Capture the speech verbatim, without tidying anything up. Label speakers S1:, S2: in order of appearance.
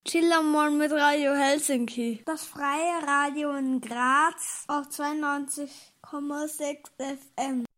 S1: Chillermorgen mit Radio Helsinki. Das freie Radio in Graz auf zweiundneunzig Komma sechs F M.